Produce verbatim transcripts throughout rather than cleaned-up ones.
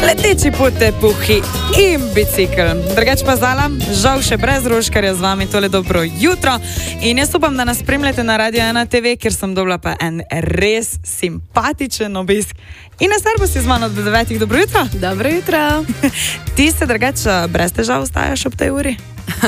leteči potepuhi in bicikl. Drugač pa Zala, žal še brez Roškarja z vami tole dobro jutro. In jaz upam, da nas spremljate na Radio ena te ve, kjer sem dobila pa en res simpatičen obisk. In na Srbo si z mano do devetih. Dobro jutro. Dobro jutro. Ti se drugač brez težav vstajaš ob tej uri?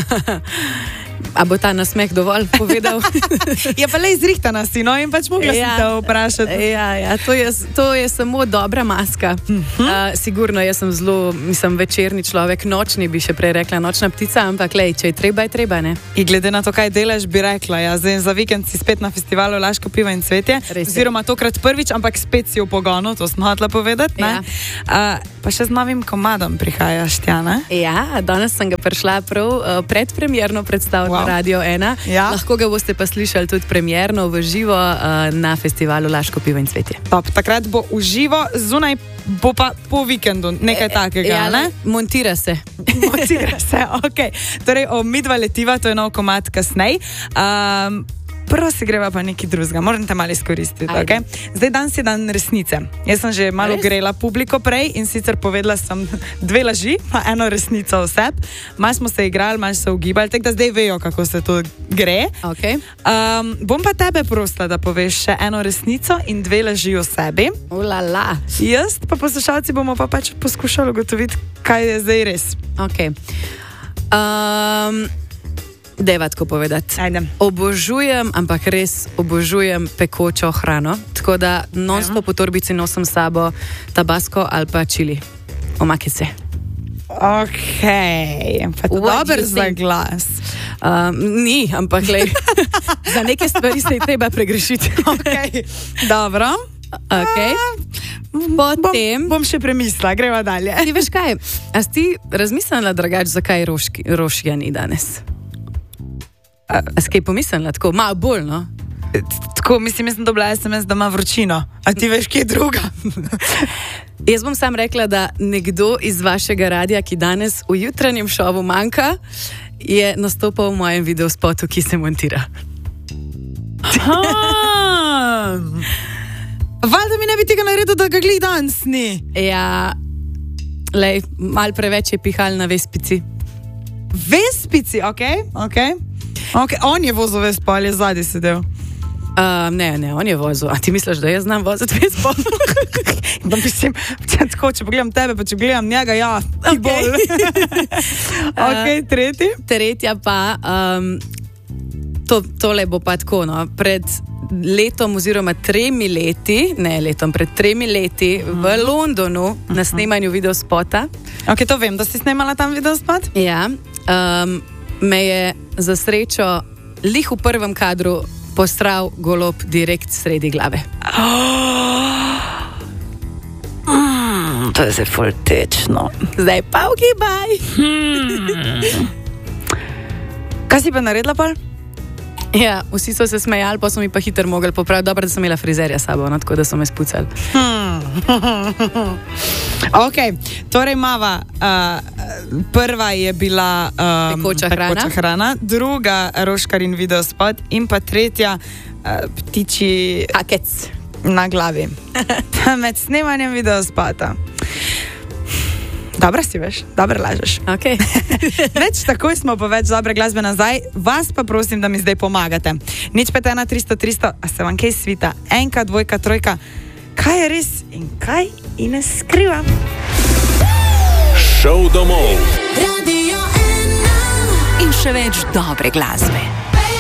A bo ta nasmeh dovolj povedal? Je pa le izrihtana si, no, in pač mogla ja, si te vprašati. Ja, ja, to je, to je samo dobra maska. Uh-huh. Uh, sigurno, jaz sem zelo, mislim, večerni človek, nočni bi še prej rekla, nočna ptica, ampak lej, če je treba, je treba, ne? In glede na to, kaj delaš, bi rekla, ja, zdaj za vikend si spet na festivalu Laško pivo in cvetje, oziroma tokrat prvič, ampak spet si v pogonu, to smo hotela povedati, ne? Ja. Uh, pa še z novim komadom prihajaš, Tjana? Ja, danes sem ga prišla prav uh, predpremierno predstaviti. Wow. Radio ena. Ja. Lahko ga boste pa slišali tudi premierno v živo uh, na festivalu Laško pivo in cvetje. Top, takrat bo v živo, zunaj bo pa po vikendu, nekaj e, takega, ja, ne? Montira se. Montira se, okej. Okay. Torej, o midva letiva, to je nov komad kasnej. Um, Prvo si greva pa nekaj drugega, moram te malo izkoristiti, okay? Zdaj danes je dan resnice. Jaz sem že malo Res? grela publiko prej in sicer povedala sem dve laži, pa eno resnico vseb. Malo smo se igrali, malo se ugibali, tako da zdaj vejo, kako se to gre. Okay. Um, bom pa tebe prosila, da poveš še eno resnico in dve laži o sebi. Ulala. Jaz pa poslušalci bomo pa pač poskušali ugotoviti, kaj je zdaj res. Ok. Um... Dejva tako povedati. Ajde. Obožujem, ampak res obožujem pekočo hrano, tako da non-stop po torbici nosim s sabo tabasko ali pa čili. Omakice. Ok, pa to dober za glas. Um, ni, ampak lej, za neke stvari se je treba pregrešiti. Ok, dobro. Ok. Potem... Bom, bom še premislila, greva dalje. Ti veš kaj, a si ti razmislila drugače, zakaj roški, rošja ni danes? A si kaj pomislila, tako malo bolj, no? Tako, mislim, jaz sem dobila es em es, da ima vročino. A ti veš, kje je druga? Jaz bom sam rekla, da nekdo iz vašega radia, ki danes v jutranjem šovu manjka, je nastopal v mojem videospotu, ki se montira. Valjda mi ne bi tega naredil, da ga glih danes ni. Ja, lej, malo preveč je pihal na Vespici. Vespici, okej, okay, okej. Okay. Okay, on je vozil Vespo ali je zadnji sedel? Uh, ne, ne, on je vozil. A ti misliš, da jaz znam voziti Vespo? Da mislim, tako, če pogledam tebe, pa če gledam njega, ja, ti okay. bolj. Ok, tretji? Tretja pa, um, to, tole bo pa tako, no, pred letom oziroma tremi leti, ne letom, pred tremi leti uh-huh. v Londonu uh-huh. na snemanju videospota. Ok, to vem, da si snemala tam videospot? Ja, um, me je za srečo lih v prvem kadru postral golob direkt sredi glave. Oh. Mm, to je zdaj ful tečno. Zdaj pa ugibaj. Hmm. Kaj si pa naredila pol? Ja, vsi so se smejali, pa so mi pa hitro mogli popraviti. Dobro, da sem imela frizerja s sabo, no, tako da so me spucali. Hmm. Ok, torej mava, uh, prva je bila um, pekoča, hrana. pekoča hrana, druga Roškar in videospot in pa tretja uh, ptiči kakec na glavi. Med snemanjem videospota. Dobro si veš, dobro lažeš. Okay. Več, takoj smo pa več dobre glasbe nazaj. Vas pa prosim, da mi zdaj pomagate. Nič pet ena tristo tristo, a se vam kaj svita? Enka, dvojka, trojka. Kaj je res in kaj in ne skriva? Šov domov. Radio ena. In še več dobre glasbe.